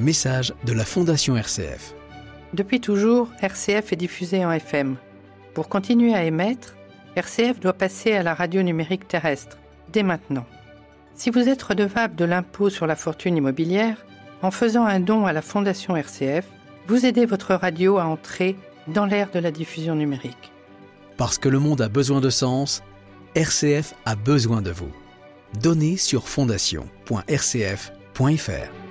Message de la Fondation RCF. Depuis toujours, RCF est diffusé en FM. Pour continuer à émettre, RCF doit passer à la radio numérique terrestre, dès maintenant. Si vous êtes redevable de l'impôt sur la fortune immobilière, en faisant un don à la Fondation RCF, vous aidez votre radio à entrer dans l'ère de la diffusion numérique. Parce que le monde a besoin de sens, RCF a besoin de vous. Donnez sur fondation.rcf.fr.